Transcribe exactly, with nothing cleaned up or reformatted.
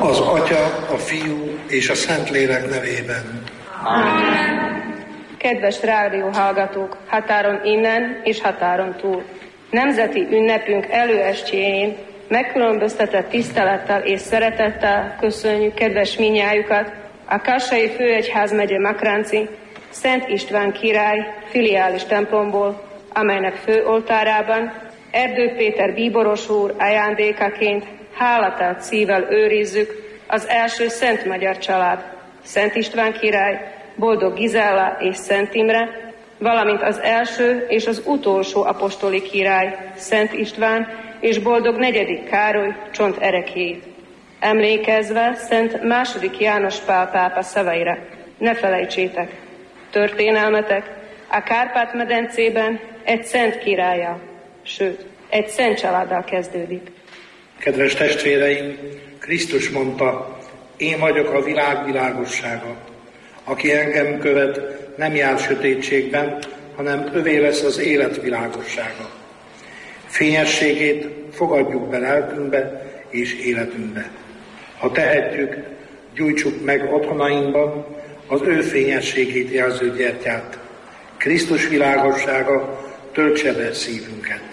Az Atya, a Fiú és a Szentlélek nevében. Amen. Kedves rádióhallgatók, határon innen és határon túl. Nemzeti ünnepünk előestjén megkülönböztetett tisztelettel és szeretettel köszönjük kedves minnyájukat a Kassai Főegyházmegye Makránci Szent István király filiális templomból, amelynek főoltárában Erdő Péter bíboros úr ajándékaként hálatelt szívvel őrizzük az első szent magyar család, Szent István király, Boldog Gizella és Szent Imre, valamint az első és az utolsó apostoli király, Szent István és Boldog negyedik Károly csont ereklyét. Emlékezve Szent második János Pál pápa szavaira, ne felejtsétek, történelmetek a Kárpát-medencében egy szent királlyal, sőt, egy szent családdal kezdődik. Kedves testvéreim, Krisztus mondta, én vagyok a világ világossága. Aki engem követ, nem jár sötétségben, hanem övé lesz az élet világossága. Fényességét fogadjuk be lelkünkbe és életünkbe. Ha tehetjük, gyújtsuk meg otthonainkban az ő fényességét jelző gyertyát. Krisztus világossága töltse be szívünket.